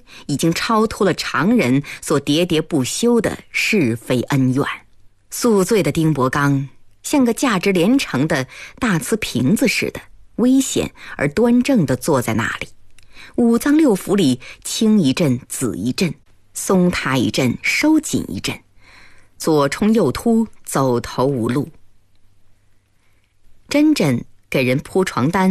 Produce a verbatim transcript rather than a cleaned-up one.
已经超脱了常人所喋喋不休的是非恩怨。宿醉的丁伯刚像个价值连城的大瓷瓶子似的，危险而端正地坐在那里。五脏六腑里青一阵紫一阵，松塌一阵收紧一阵，左冲右突，走投无路。珍珍给人铺床单